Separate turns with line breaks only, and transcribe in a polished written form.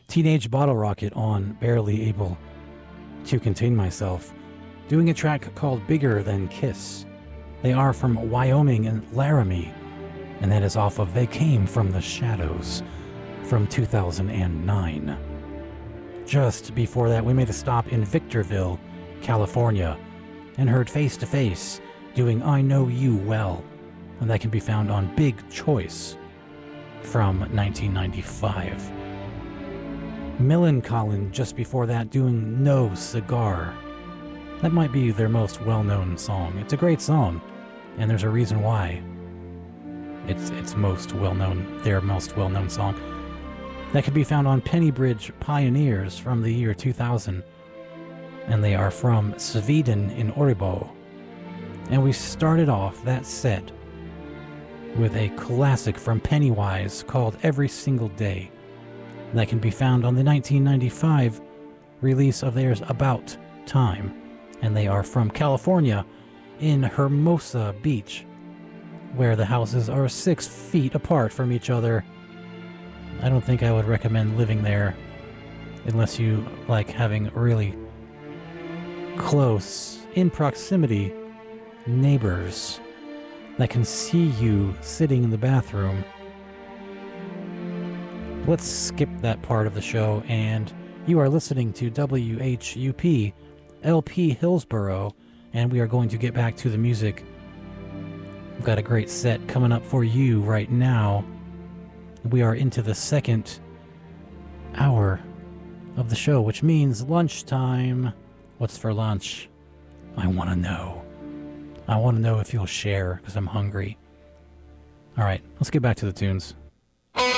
Teenage Bottle Rocket on Barely Able to Contain Myself, doing a track called Bigger Than Kiss. They are from Wyoming and Laramie, and that is off of They Came From the Shadows from 2009. Just before that, we made a stop in Victorville, California, and heard Face to Face doing I Know You Well, and that can be found on Big Choice from 1995. Millencolin just before that doing No Cigar. That might be their most well-known song. It's a great song, and there's a reason why it's most well-known, their most well-known song. That can be found on Pennybridge Pioneers from the year 2000, and they are from Sweden in Örebro. And we started off that set with a classic from Pennywise called Every Single Day. That can be found on the 1995 release of theirs About Time, and they are from California in Hermosa Beach, where the houses are 6 feet apart from each other. I don't think I would recommend living there unless you like having really close, in proximity neighbors that can see you sitting in the bathroom. Let's skip that part of the show, and you are listening to WHUP LP Hillsboro, and we are going to get back to the music. We've got a great set coming up for you right now. We are into the second hour of the show, which means lunchtime. What's for lunch? I want to know. I want to know if you'll share, because I'm hungry. All right, let's get back to the tunes.